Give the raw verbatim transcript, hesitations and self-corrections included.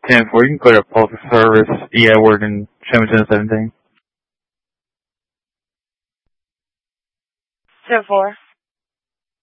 ten four, you can go to Postal Service, E. Edward, and Sherman seventeen. ten four.